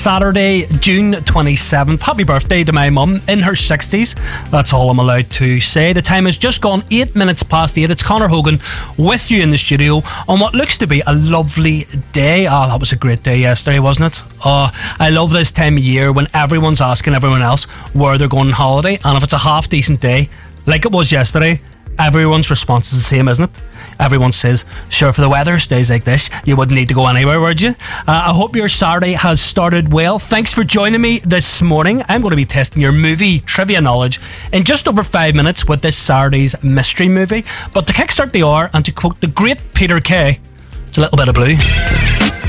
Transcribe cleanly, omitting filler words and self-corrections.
Saturday, June 27th. Happy birthday to my mum in her 60s. That's all I'm allowed to say. The time has just gone 8 minutes past 8. It's Conor Hogan with you in the studio on what looks to be a lovely day. Oh, that was a great day yesterday, wasn't it? Oh, I love this time of year when everyone's asking everyone else where they're going on holiday, and if it's a half decent day, like it was yesterday, everyone's response is the same, isn't it? Everyone says, sure, if the weather stays like this, you wouldn't need to go anywhere, would you? I hope your Saturday has started well. Thanks for joining me this morning. I'm going to be testing your movie trivia knowledge in just over 5 minutes with this Saturday's mystery movie. But to kickstart the hour, and to quote the great Peter Kay, it's a little bit of blue.